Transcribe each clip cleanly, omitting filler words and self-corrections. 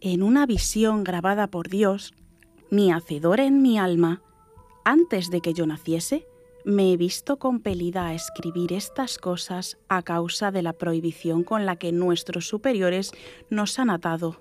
En una visión grabada por Dios, mi Hacedor en mi alma, antes de que yo naciese, me he visto compelida a escribir estas cosas a causa de la prohibición con la que nuestros superiores nos han atado.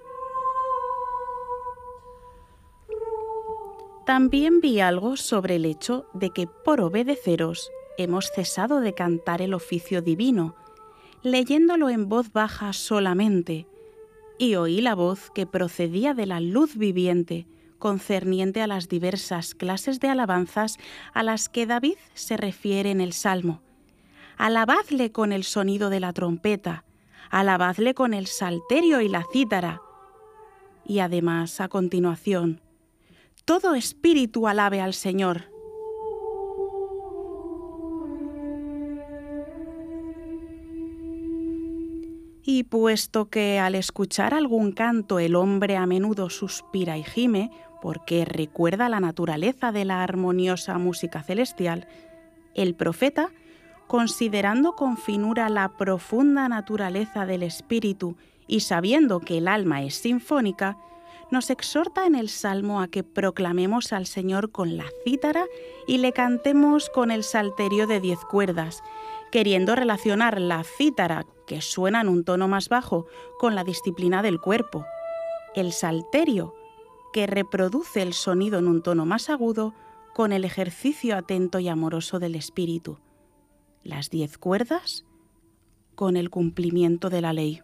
También vi algo sobre el hecho de que por obedeceros hemos cesado de cantar el oficio divino, leyéndolo en voz baja solamente, y oí la voz que procedía de la luz viviente, concerniente a las diversas clases de alabanzas a las que David se refiere en el Salmo. Alabadle con el sonido de la trompeta, alabadle con el salterio y la cítara. Y además, a continuación, todo espíritu alabe al Señor. Y puesto que al escuchar algún canto el hombre a menudo suspira y gime, porque recuerda la naturaleza de la armoniosa música celestial, el profeta, considerando con finura la profunda naturaleza del espíritu y sabiendo que el alma es sinfónica, nos exhorta en el Salmo a que proclamemos al Señor con la cítara y le cantemos con el salterio de 10 cuerdas, queriendo relacionar la cítara, que suena en un tono más bajo, con la disciplina del cuerpo, el salterio, que reproduce el sonido en un tono más agudo, con el ejercicio atento y amoroso del espíritu, las 10 cuerdas con el cumplimiento de la ley.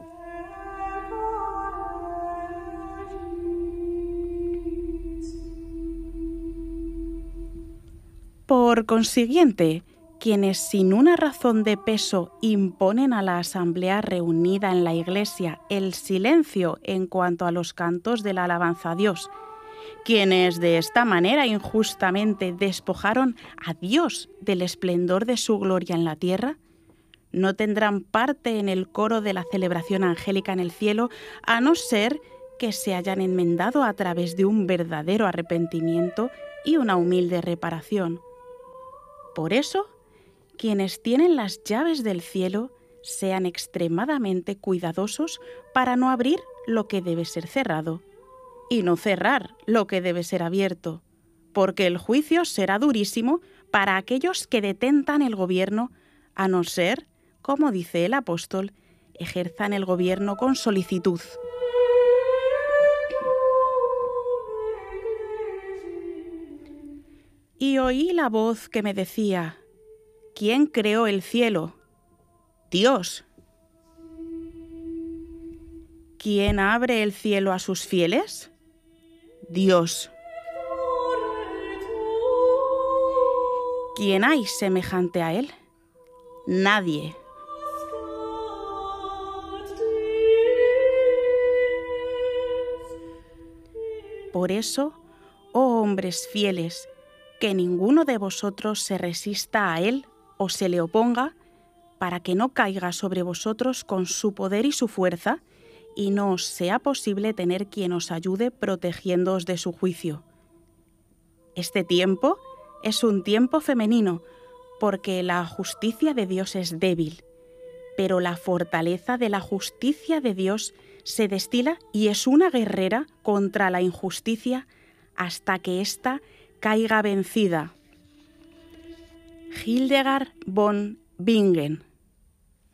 Por consiguiente, quienes sin una razón de peso imponen a la asamblea reunida en la Iglesia el silencio en cuanto a los cantos de la alabanza a Dios, quienes de esta manera injustamente despojaron a Dios del esplendor de su gloria en la tierra, no tendrán parte en el coro de la celebración angélica en el cielo, a no ser que se hayan enmendado a través de un verdadero arrepentimiento y una humilde reparación. Por eso, quienes tienen las llaves del cielo sean extremadamente cuidadosos para no abrir lo que debe ser cerrado y no cerrar lo que debe ser abierto, porque el juicio será durísimo para aquellos que detentan el gobierno, a no ser, como dice el apóstol, ejerzan el gobierno con solicitud. Y oí la voz que me decía: ¿quién creó el cielo? Dios. ¿Quién abre el cielo a sus fieles? Dios. ¿Quién hay semejante a él? Nadie. Por eso, oh hombres fieles, que ninguno de vosotros se resista a él o se le oponga, para que no caiga sobre vosotros con su poder y su fuerza, y no os sea posible tener quien os ayude protegiéndoos de su juicio. Este tiempo es un tiempo femenino, porque la justicia de Dios es débil, pero la fortaleza de la justicia de Dios se destila y es una guerrera contra la injusticia hasta que ésta caiga vencida. Hildegard von Bingen.